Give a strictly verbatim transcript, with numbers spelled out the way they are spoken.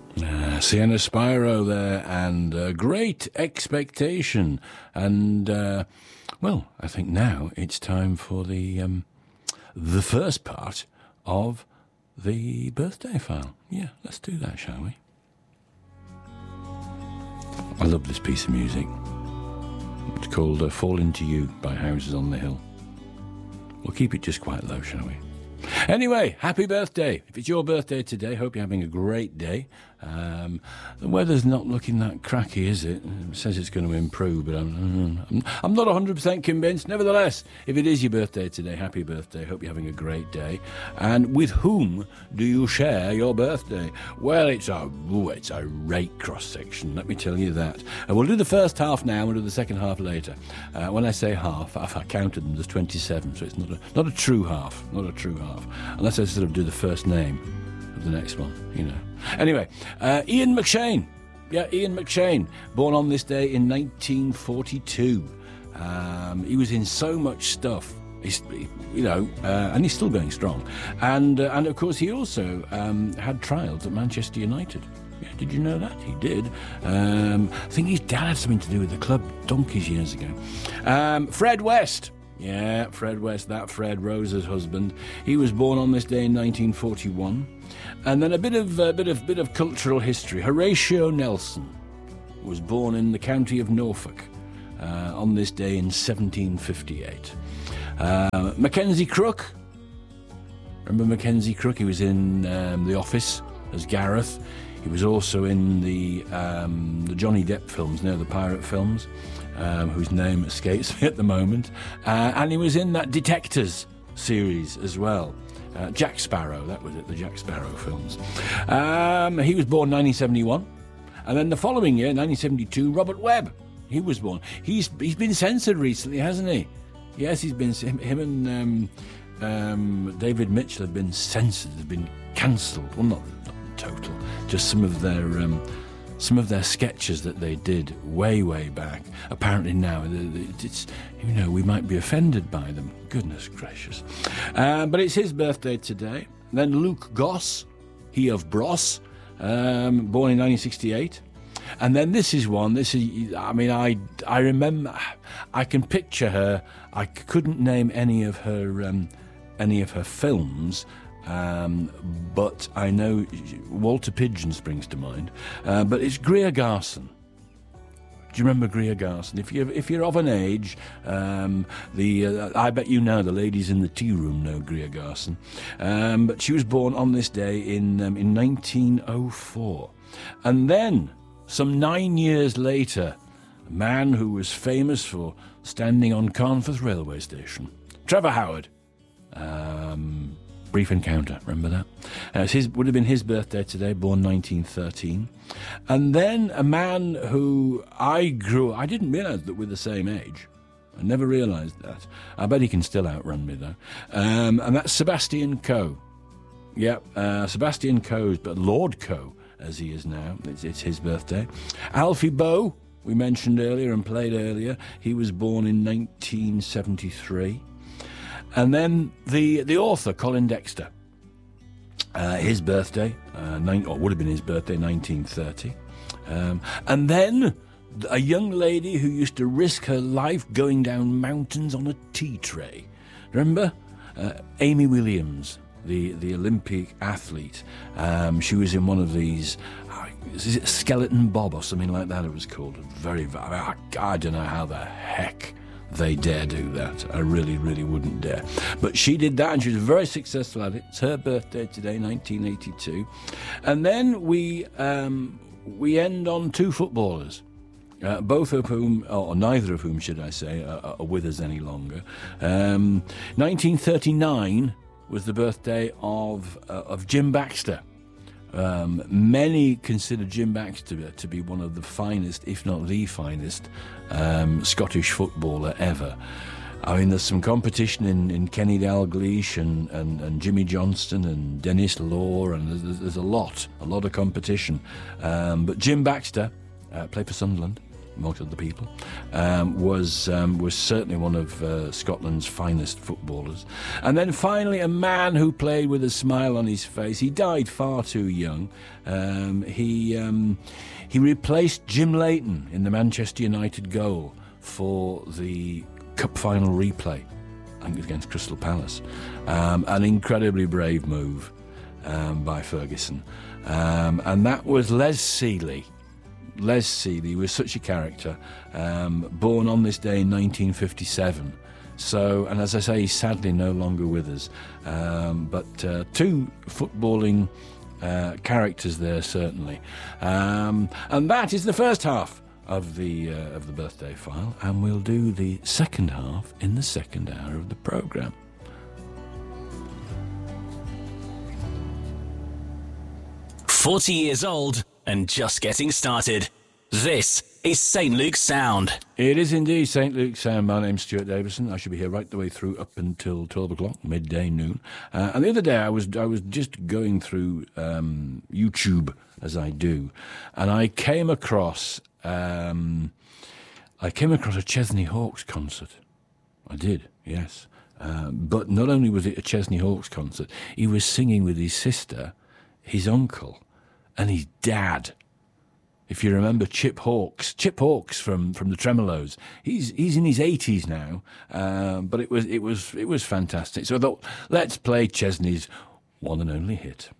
Uh, Sienna Spyro there, and uh, Great Expectation. And, uh, well, I think now it's time for the um, the first part of the birthday file. Yeah, let's do that, shall we? I love this piece of music. It's called uh, Fall Into You by Houses on the Hill. We'll keep it just quite low, shall we? Anyway, happy birthday. If it's your birthday today, hope you're having a great day. Um, the weather's not looking that cracky, is it? It says it's going to improve, but I'm, I'm, I'm not one hundred percent convinced. Nevertheless, if it is your birthday today, happy birthday. Hope you're having a great day. And with whom do you share your birthday? Well, it's a, ooh, it's a great cross-section, let me tell you that. And we'll do the first half now, and we'll do the second half later. Uh, when I say half, I've I counted them, there's twenty-seven, so it's not a, not a true half, not a true half. Unless I sort of do the first name of the next one, you know. Anyway, uh, Ian McShane. Yeah, Ian McShane, born on this day in nineteen forty-two. Um, he was in so much stuff, he's, you know, uh, and he's still going strong. And, uh, and of course, he also um, had trials at Manchester United. Yeah, did you know that? He did. Um, I think his dad had something to do with the club donkeys years ago. Um, Fred West. Yeah, Fred West, that Fred, Rosa's husband. He was born on this day in nineteen forty-one. And then a bit of uh, bit of bit of cultural history. Horatio Nelson was born in the county of Norfolk uh, on this day in seventeen fifty-eight. Uh, Mackenzie Crook. Remember Mackenzie Crook? He was in um, The Office as Gareth. He was also in the um, the Johnny Depp films, you know, the pirate films. Um, whose name escapes me at the moment. Uh, and he was in that Detectors series as well. Uh, Jack Sparrow, that was it, the Jack Sparrow films. Um, he was born nineteen seventy-one. And then the following year, nineteen seventy-two, Robert Webb. He was born. He's he's been censored recently, hasn't he? Yes, he's been. Him, him and um, um, David Mitchell have been censored, have been cancelled. Well, not, not total, just some of their... Um, Some of their sketches that they did way, way back. Apparently now, it's, you know, we might be offended by them. Goodness gracious. Uh, but it's his birthday today. Then Luke Goss, he of Bros, um, born in nineteen sixty-eight. And then this is one, this is, I mean, I, I remember, I can picture her. I couldn't name any of her, um, any of her films. Um, but I know Walter Pidgeon springs to mind. Uh, but it's Greer Garson. Do you remember Greer Garson? If you're if you're of an age, um, the uh, I bet you know the ladies in the tea room know Greer Garson. Um, but she was born on this day in um, in nineteen oh four, and then some nine years later, a man who was famous for standing on Carnforth railway station, Trevor Howard. Um, Brief Encounter, remember that? Uh, it's his, would have been his birthday today, born nineteen thirteen. And then a man who I grew... I didn't realise that we're the same age. I never realised that. I bet he can still outrun me, though. Um, and that's Sebastian Coe. Yep, uh, Sebastian Coe, but Lord Coe, as he is now. It's, it's his birthday. Alfie Boe, we mentioned earlier and played earlier. He was born in nineteen seventy-three. And then the the author, Colin Dexter, uh, his birthday, uh, nine, or would have been his birthday, nineteen thirty. Um, and then a young lady who used to risk her life going down mountains on a tea tray. Remember? Uh, Amy Williams, the, the Olympic athlete. Um, she was in one of these, uh, is it Skeleton Bob or something like that it was called? Very, I, I don't know how the heck they dare do that. I really, really wouldn't dare. But she did that, and she was very successful at it. It's her birthday today, nineteen eighty-two. And then we um, we end on two footballers, uh, both of whom, or neither of whom, should I say, are, are with us any longer. Um, nineteen thirty-nine was the birthday of uh, of Jim Baxter. Um, many consider Jim Baxter to be one of the finest, if not the finest, um, Scottish footballer ever. I mean, there's some competition in, in Kenny Dalglish and, and, and Jimmy Johnston and Dennis Law, and there's, there's a lot, a lot of competition. Um, but Jim Baxter uh, played for Sunderland. most of the people, um, was um, was certainly one of uh, Scotland's finest footballers. And then finally, a man who played with a smile on his face. He died far too young. Um, he um, he replaced Jim Leighton in the Manchester United goal for the Cup final replay, I think it was against Crystal Palace. Um, an incredibly brave move um, by Ferguson. Um, and that was Les Sealey. Les Sealey was such a character, um, born on this day in nineteen fifty-seven. So, and as I say, he's sadly no longer with us. Um, but uh, two footballing uh, characters there, certainly. Um, and that is the first half of the uh, of the birthday file, and we'll do the second half in the second hour of the programme. forty years old and just getting started. This is Saint Luke's Sound. It is indeed Saint Luke's Sound. My name's Stuart Davison. I should be here right the way through up until twelve o'clock, midday, noon. Uh, and the other day I was I was just going through um, YouTube, as I do, and I came across um, I came across a Chesney Hawkes concert. I did, yes. Uh, but not only was it a Chesney Hawkes concert, he was singing with his sister, his uncle, and his dad. If you remember Chip Hawkes, Chip Hawkes from, from the Tremolos, he's he's in his eighties now, um, but it was it was it was fantastic. So I thought, let's play Chesney's one and only hit.